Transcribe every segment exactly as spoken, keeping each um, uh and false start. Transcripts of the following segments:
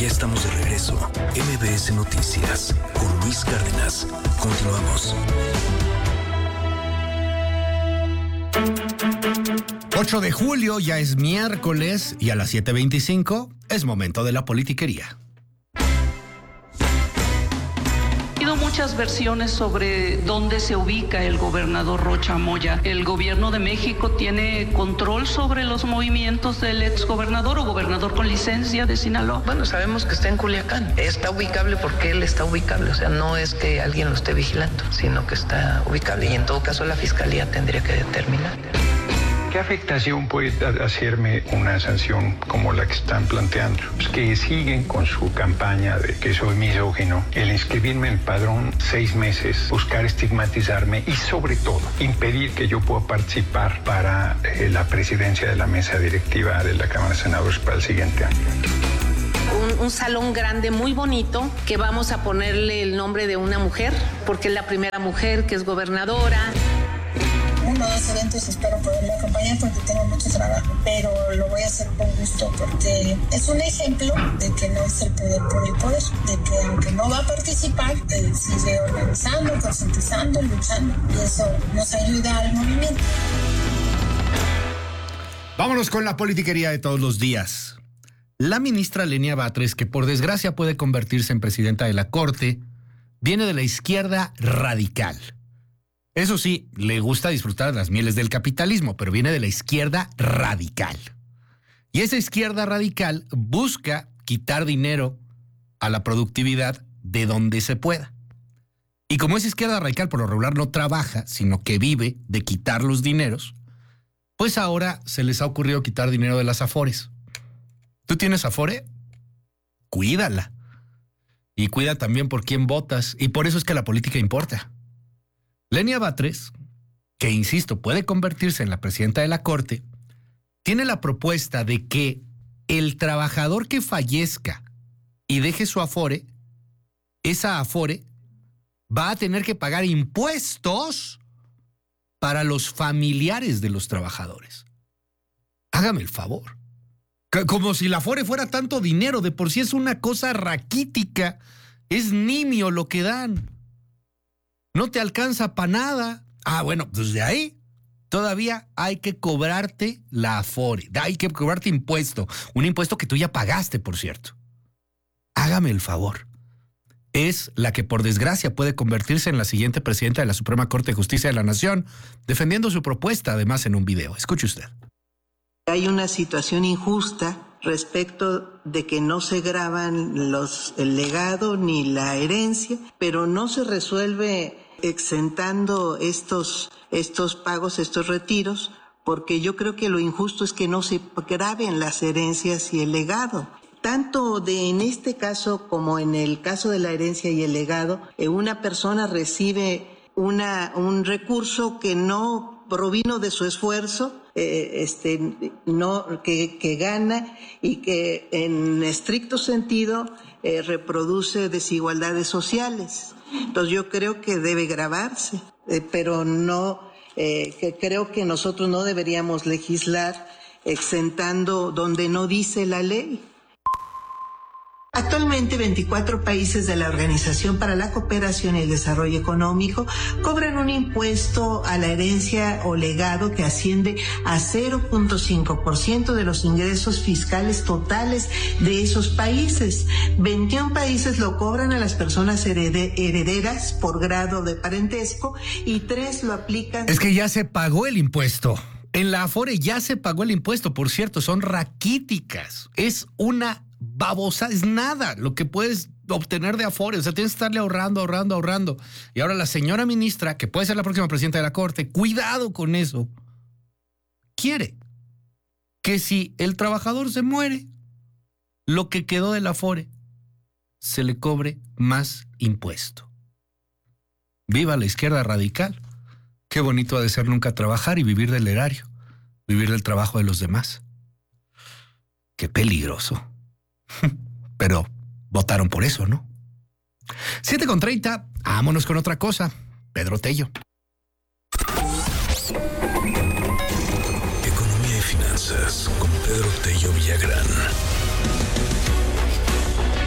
Ya estamos de regreso. M B S Noticias con Luis Cárdenas. Continuamos. ocho de julio, ya es miércoles y a las siete veinticinco es momento de la politiquería. Muchas versiones sobre dónde se ubica el gobernador Rocha Moya. ¿El gobierno de México tiene control sobre los movimientos del exgobernador o gobernador con licencia de Sinaloa? Bueno, sabemos que está en Culiacán. Está ubicable porque él está ubicable. O sea, no es que alguien lo esté vigilando, sino que está ubicable. Y en todo caso la fiscalía tendría que determinar. ¿Qué afectación puede hacerme una sanción como la que están planteando? Pues que siguen con su campaña de que soy misógino, el inscribirme en el padrón seis meses, buscar estigmatizarme y sobre todo impedir que yo pueda participar para eh, la presidencia de la mesa directiva de la Cámara de Senadores para el siguiente año. Un, un salón grande, muy bonito, que vamos a ponerle el nombre de una mujer, porque es la primera mujer que es gobernadora. Uno de esos eventos espero poderle acompañar porque tengo mucho trabajo, pero lo voy a hacer con gusto porque es un ejemplo de que no es el poder por el poder, de que aunque no va a participar, eh, sigue organizando, concientizando, luchando, y eso nos ayuda al movimiento. Vámonos con la politiquería de todos los días. La ministra Lenia Batres, que por desgracia puede convertirse en presidenta de la Corte, viene de la izquierda radical. Eso sí, le gusta disfrutar de las mieles del capitalismo, pero viene de la izquierda radical. Y esa izquierda radical busca quitar dinero a la productividad de donde se pueda. Y como esa izquierda radical por lo regular no trabaja, sino que vive de quitar los dineros, pues ahora se les ha ocurrido quitar dinero de las Afores. ¿Tú tienes Afore? Cuídala. Y cuida también por quién votas. Y por eso es que la política importa. Lenia Batres, que insisto, puede convertirse en la presidenta de la Corte, tiene la propuesta de que el trabajador que fallezca y deje su Afore, esa Afore va a tener que pagar impuestos para los familiares de los trabajadores. Hágame el favor. Como si la Afore fuera tanto dinero, de por sí es una cosa raquítica, es nimio lo que dan. No te alcanza para nada. Ah, bueno, pues de ahí todavía hay que cobrarte la Afore. Hay que cobrarte impuesto. Un impuesto que tú ya pagaste, por cierto. Hágame el favor. Es la que por desgracia puede convertirse en la siguiente presidenta de la Suprema Corte de Justicia de la Nación, defendiendo su propuesta, además, en un video. Escuche usted. Hay una situación injusta respecto de que no se graban los, el legado ni la herencia, pero no se resuelve exentando estos, estos pagos, estos retiros, porque yo creo que lo injusto es que no se graben las herencias y el legado. Tanto de en este caso como en el caso de la herencia y el legado, eh, una persona recibe una, un recurso que no provino de su esfuerzo, eh, este, no, que, que gana y que en estricto sentido eh, reproduce desigualdades sociales. Entonces yo creo que debe gravarse, eh, pero no, eh, que creo que nosotros no deberíamos legislar exentando donde no dice la ley. Actualmente, veinticuatro países de la Organización para la Cooperación y el Desarrollo Económico cobran un impuesto a la herencia o legado que asciende a cero punto cinco por ciento de los ingresos fiscales totales de esos países. veintiún países lo cobran a las personas herede- herederas por grado de parentesco y tres lo aplican... Es que ya se pagó el impuesto. En la Afore ya se pagó el impuesto, por cierto, son raquíticas. Es una babosa, es nada lo que puedes obtener de Afore. O sea, tienes que estarle ahorrando, ahorrando, ahorrando. Y ahora la señora ministra, que puede ser la próxima presidenta de la Corte, cuidado con eso, quiere que si el trabajador se muere, lo que quedó del Afore se le cobre más impuesto. Viva la izquierda radical. Qué bonito ha de ser nunca trabajar y vivir del erario, vivir del trabajo de los demás. Qué peligroso. Pero votaron por eso, ¿no? siete con treinta, vámonos con otra cosa. Pedro Tello. Economía y finanzas con Pedro Tello Villagrán.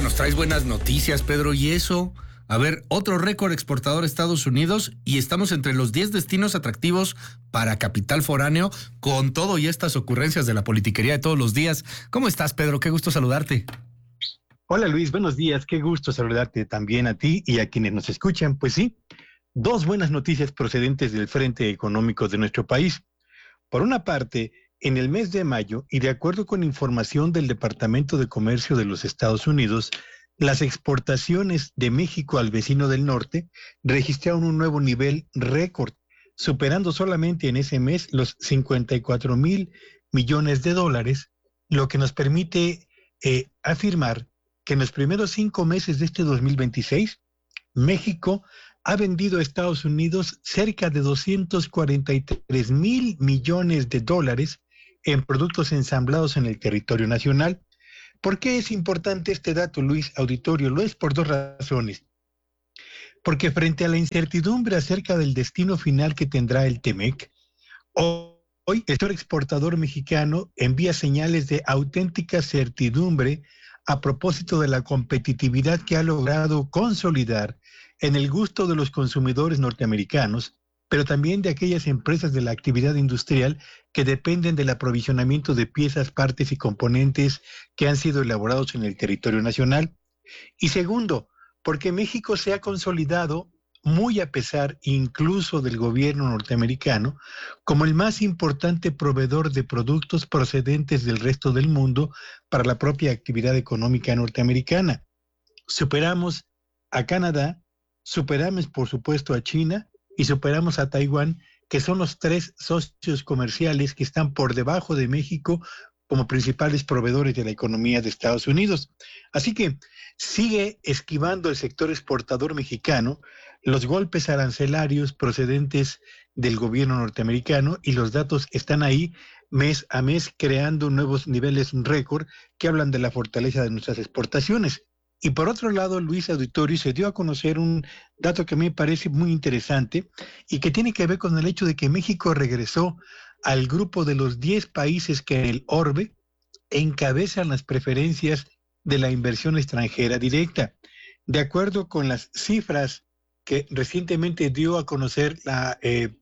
nos traes buenas noticias, Pedro, y eso... A ver, otro récord exportador a Estados Unidos y estamos entre los diez destinos atractivos para capital foráneo con todo y estas ocurrencias de la politiquería de todos los días. ¿Cómo estás, Pedro? Qué gusto saludarte. Hola, Luis. Buenos días. Qué gusto saludarte también a ti y a quienes nos escuchan. Pues sí, dos buenas noticias procedentes del frente económico de nuestro país. Por una parte, en el mes de mayo, y de acuerdo con información del Departamento de Comercio de los Estados Unidos, las exportaciones de México al vecino del norte registraron un nuevo nivel récord, superando solamente en ese mes los cincuenta y cuatro mil millones de dólares, lo que nos permite eh, afirmar que en los primeros cinco meses de este dos mil veintiséis, México ha vendido a Estados Unidos cerca de doscientos cuarenta y tres mil millones de dólares en productos ensamblados en el territorio nacional. ¿Por qué es importante este dato, Luis, auditorio? Lo es por dos razones. Porque frente a la incertidumbre acerca del destino final que tendrá el T-MEC, hoy el sector exportador mexicano envía señales de auténtica certidumbre a propósito de la competitividad que ha logrado consolidar en el gusto de los consumidores norteamericanos, pero también de aquellas empresas de la actividad industrial que dependen del aprovisionamiento de piezas, partes y componentes que han sido elaborados en el territorio nacional. Y segundo, porque México se ha consolidado, muy a pesar incluso del gobierno norteamericano, como el más importante proveedor de productos procedentes del resto del mundo para la propia actividad económica norteamericana. Superamos a Canadá, superamos por supuesto a China, y superamos a Taiwán, que son los tres socios comerciales que están por debajo de México como principales proveedores de la economía de Estados Unidos. Así que sigue esquivando el sector exportador mexicano los golpes arancelarios procedentes del gobierno norteamericano y los datos están ahí mes a mes creando nuevos niveles récord que hablan de la fortaleza de nuestras exportaciones. Y por otro lado, Luis Auditorio, se dio a conocer un dato que a mí me parece muy interesante y que tiene que ver con el hecho de que México regresó al grupo de los diez países que en el orbe encabezan las preferencias de la inversión extranjera directa. De acuerdo con las cifras que recientemente dio a conocer la, eh,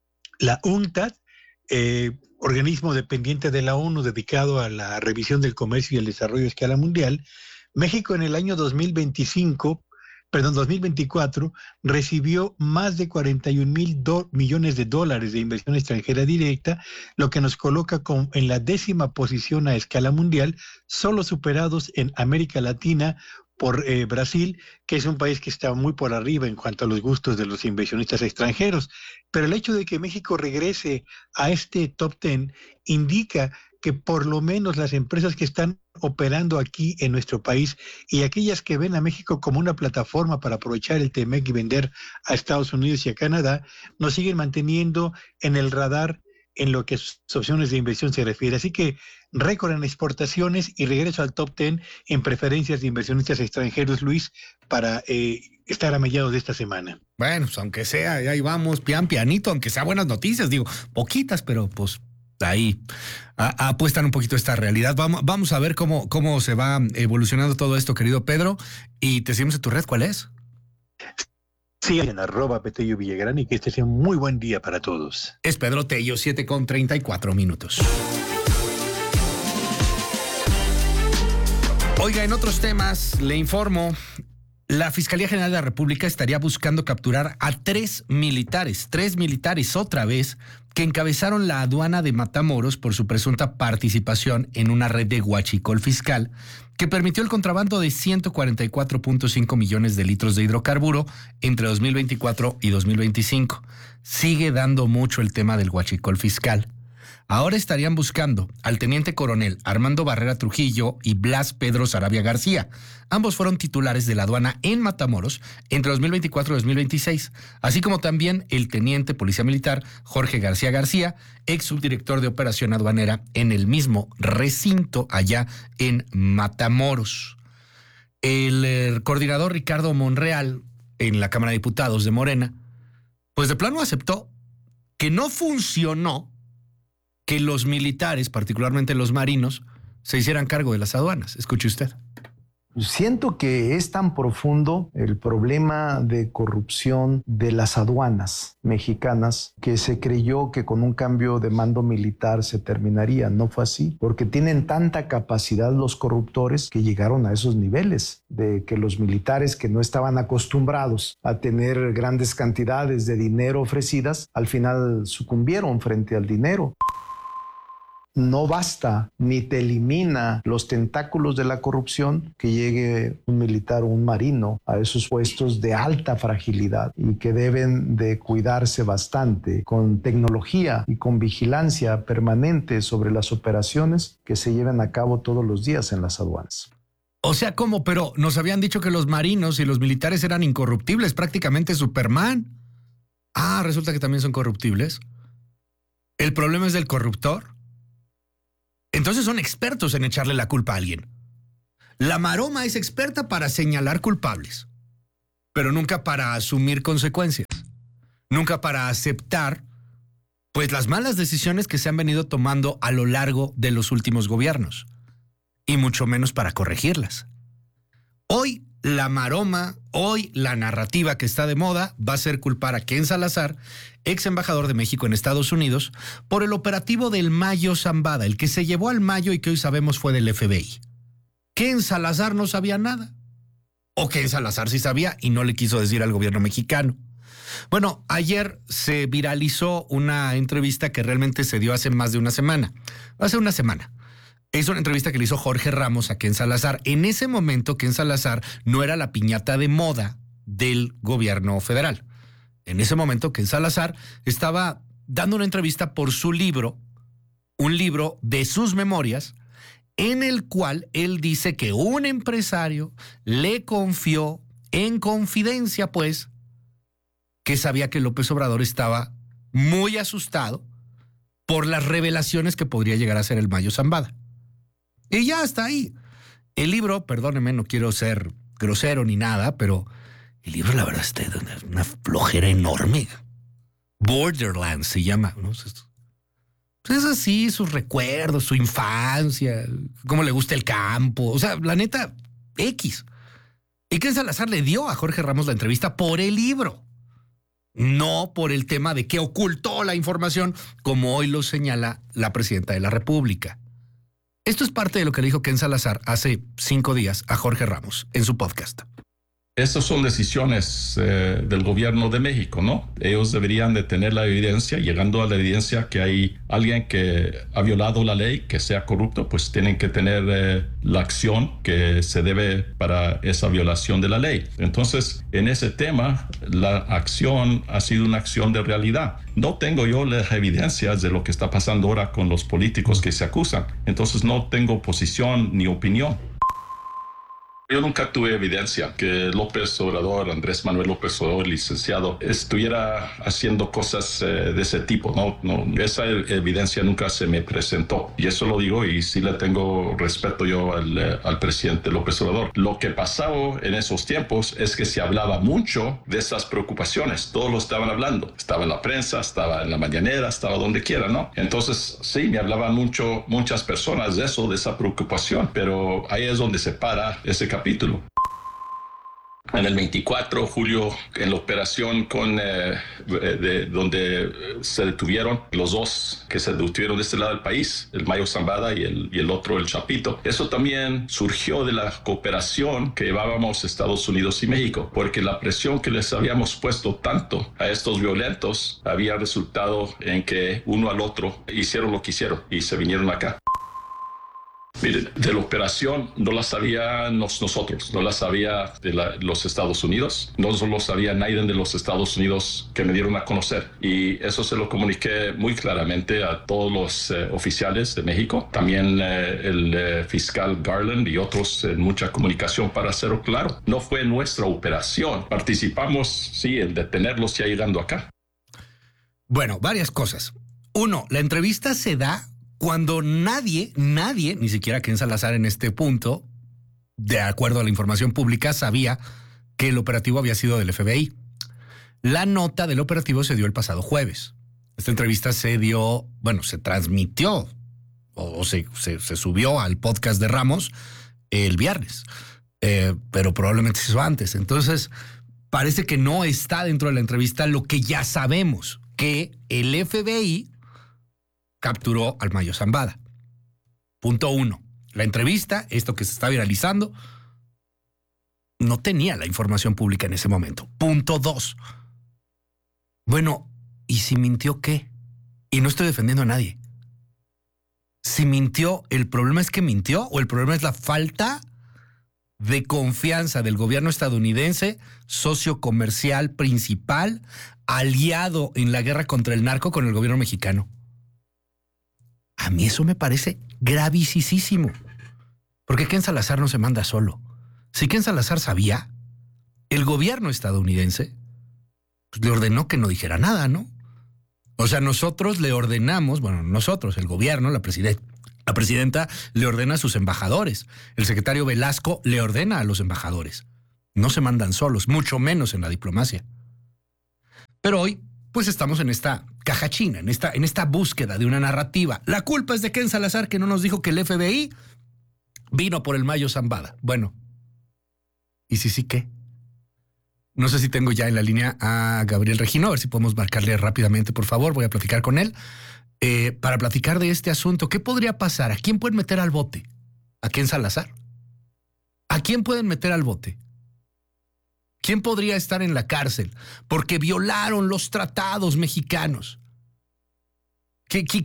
la UNCTAD, eh, organismo dependiente de la ONU dedicado a la revisión del comercio y el desarrollo a escala mundial, México en el año dos mil veinticinco, perdón, dos mil veinticuatro, recibió más de cuarenta y un mil millones de dólares de inversión extranjera directa, lo que nos coloca con, en la décima posición a escala mundial, solo superados en América Latina por eh, Brasil, que es un país que está muy por arriba en cuanto a los gustos de los inversionistas extranjeros. Pero el hecho de que México regrese a este top ten indica que por lo menos las empresas que están operando aquí en nuestro país y aquellas que ven a México como una plataforma para aprovechar el T-MEC y vender a Estados Unidos y a Canadá, nos siguen manteniendo en el radar en lo que sus opciones de inversión se refiere. Así que récord en exportaciones y regreso al top ten en preferencias de inversionistas extranjeros, Luis, para eh, estar a mediados de esta semana. Bueno, pues aunque sea, ahí vamos, pian pianito, aunque sea buenas noticias, digo, poquitas, pero pues ahí a, apuestan un poquito esta realidad. Vamos, vamos a ver cómo, cómo se va evolucionando todo esto, querido Pedro, y te seguimos en tu red, ¿cuál es? Sí, en arroba Petello Villagrán y que este sea un muy buen día para todos. Es Pedro Tello, siete con treinta y cuatro minutos. Oiga, en otros temas, le informo, la Fiscalía General de la República estaría buscando capturar a tres militares, tres militares otra vez, que encabezaron la aduana de Matamoros por su presunta participación en una red de huachicol fiscal que permitió el contrabando de ciento cuarenta y cuatro punto cinco millones de litros de hidrocarburo entre dos mil veinticuatro y dos mil veinticinco. Sigue dando mucho el tema del huachicol fiscal. Ahora estarían buscando al teniente coronel Armando Barrera Trujillo y Blas Pedro Sarabia García. Ambos fueron titulares de la aduana en Matamoros entre dos mil veinticuatro y dos mil veintiséis, así como también el teniente policía militar Jorge García García, ex subdirector de operación aduanera en el mismo recinto allá en Matamoros. El, el coordinador Ricardo Monreal en la Cámara de Diputados de Morena, pues de plano aceptó que no funcionó que los militares, particularmente los marinos, se hicieran cargo de las aduanas. Escuche usted. Siento que es tan profundo el problema de corrupción de las aduanas mexicanas que se creyó que con un cambio de mando militar se terminaría. No fue así, porque tienen tanta capacidad los corruptores que llegaron a esos niveles, de que los militares que no estaban acostumbrados a tener grandes cantidades de dinero ofrecidas, al final sucumbieron frente al dinero. No basta ni te elimina los tentáculos de la corrupción que llegue un militar o un marino a esos puestos de alta fragilidad y que deben de cuidarse bastante con tecnología y con vigilancia permanente sobre las operaciones que se lleven a cabo todos los días en las aduanas. O sea, ¿cómo? Pero nos habían dicho que los marinos y los militares eran incorruptibles, prácticamente Superman. Ah, resulta que también son corruptibles. ¿El problema es del corruptor? Entonces son expertos en echarle la culpa a alguien. La maroma es experta para señalar culpables, pero nunca para asumir consecuencias, nunca para aceptar pues las malas decisiones que se han venido tomando a lo largo de los últimos gobiernos, y mucho menos para corregirlas. Hoy la maroma, hoy la narrativa que está de moda va a ser culpar a Ken Salazar, ex embajador de México en Estados Unidos, por el operativo del Mayo Zambada, el que se llevó al Mayo y que hoy sabemos fue del F B I. Ken Salazar no sabía nada. O Ken Salazar sí sabía y no le quiso decir al gobierno mexicano. Bueno, ayer se viralizó una entrevista que realmente se dio hace más de una semana. Hace una semana. Es una entrevista que le hizo Jorge Ramos a Ken Salazar. En ese momento, Ken Salazar no era la piñata de moda del gobierno federal. En ese momento, Ken Salazar estaba dando una entrevista por su libro, un libro de sus memorias, en el cual él dice que un empresario le confió en confidencia, pues, que sabía que López Obrador estaba muy asustado por las revelaciones que podría llegar a ser el Mayo Zambada. Y ya está ahí. El libro, perdónenme, no quiero ser grosero ni nada, pero el libro, la verdad, está de una flojera enorme. Borderlands se llama, ¿no? Es así, sus recuerdos, su infancia, cómo le gusta el campo. O sea, la neta, X. Y Ken Salazar le dio a Jorge Ramos la entrevista por el libro, no por el tema de que ocultó la información, como hoy lo señala la presidenta de la República. Esto es parte de lo que le dijo Ken Salazar hace cinco días a Jorge Ramos en su podcast. Estas son decisiones eh, del gobierno de México, ¿no? Ellos deberían de tener la evidencia, llegando a la evidencia que hay alguien que ha violado la ley, que sea corrupto, pues tienen que tener eh, la acción que se debe para esa violación de la ley. Entonces, en ese tema, la acción ha sido una acción de realidad. No tengo yo las evidencias de lo que está pasando ahora con los políticos que se acusan. Entonces, no tengo posición ni opinión. Yo nunca tuve evidencia que López Obrador, Andrés Manuel López Obrador, licenciado, estuviera haciendo cosas eh, de ese tipo. No, no, esa evidencia nunca se me presentó. Y eso lo digo y sí le tengo respeto yo al, eh, al presidente López Obrador. Lo que pasaba en esos tiempos es que se hablaba mucho de esas preocupaciones. Todos lo estaban hablando. Estaba en la prensa, estaba en la mañanera, estaba donde quiera, ¿no? Entonces, sí, me hablaban mucho, muchas personas de eso, de esa preocupación. Pero ahí es donde se para ese capítulo. capítulo. En el veinticuatro de julio, en la operación con, eh, de, donde se detuvieron los dos que se detuvieron de este lado del país, el Mayo Zambada y el, y el otro, el Chapito. Eso también surgió de la cooperación que llevábamos Estados Unidos y México, porque la presión que les habíamos puesto tanto a estos violentos había resultado en que uno al otro hicieron lo que hicieron y se vinieron acá. Miren, de la operación no la sabíamos nosotros, no la sabía de la, los Estados Unidos, no lo sabía nadie de los Estados Unidos que me dieron a conocer. Y eso se lo comuniqué muy claramente a todos los eh, oficiales de México, también eh, el eh, fiscal Garland y otros en mucha comunicación para hacerlo claro. No fue nuestra operación, participamos, sí, en detenerlos ya llegando acá. Bueno, varias cosas. Uno, la entrevista se da cuando nadie, nadie, ni siquiera Ken Salazar en este punto, de acuerdo a la información pública, sabía que el operativo había sido del F B I. La nota del operativo se dio el pasado jueves. Esta entrevista se dio, bueno, se transmitió o se, se, se subió al podcast de Ramos el viernes. Eh, pero probablemente se hizo antes. Entonces, parece que no está dentro de la entrevista lo que ya sabemos, que el F B I capturó al Mayo Zambada. Punto uno. La entrevista, esto que se está viralizando, no tenía la información pública en ese momento. Punto dos. Bueno, ¿y si mintió qué? Y no estoy defendiendo a nadie. Si mintió, ¿el problema es que mintió o el problema es la falta de confianza del gobierno estadounidense, socio comercial principal, aliado en la guerra contra el narco con el gobierno mexicano? A mí eso me parece gravísimo. Porque Ken Salazar no se manda solo. Si Ken Salazar sabía, el gobierno estadounidense pues, le ordenó que no dijera nada, ¿no? O sea, nosotros le ordenamos, bueno, nosotros, el gobierno, la presidenta, la presidenta le ordena a sus embajadores. El secretario Velasco le ordena a los embajadores. No se mandan solos, mucho menos en la diplomacia. Pero hoy, pues estamos en esta caja china, en esta, en esta búsqueda de una narrativa. La culpa es de Ken Salazar, que no nos dijo que el F B I vino por el Mayo Zambada. Bueno, ¿y si sí qué? No sé si tengo ya en la línea a Gabriel Regino, a ver si podemos marcarle rápidamente, por favor. Voy a platicar con él eh, para platicar de este asunto. ¿Qué podría pasar? ¿A quién pueden meter al bote? ¿A Ken Salazar? ¿A quién pueden meter al bote? ¿Quién podría estar en la cárcel porque violaron los tratados mexicanos? ¿Qué, qué,